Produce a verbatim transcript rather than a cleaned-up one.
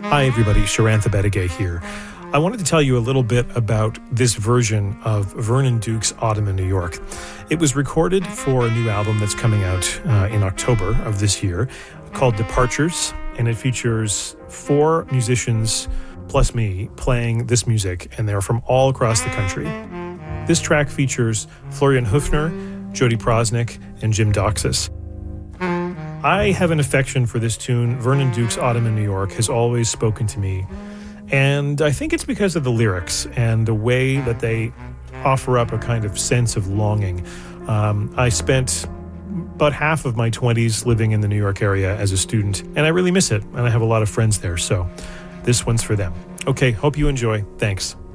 Hi everybody, Sharantha Bettigay here. I wanted to tell you a little bit about this version of Vernon Duke's Autumn in New York. It was recorded for a new album that's coming out uh, in October of this year called Departures, and it features four musicians plus me playing this music, and they're from all across the country. This track features Florian Höfner, Jody Prosnick, and Jim Doxas. I have an affection for this tune. Vernon Duke's Autumn in New York has always spoken to me. And I think it's because of the lyrics and the way that they offer up a kind of sense of longing. Um, I spent about half of my twenties living in the New York area as a student, and I really miss it. And I have a lot of friends there, so this one's for them. Okay, hope you enjoy. Thanks.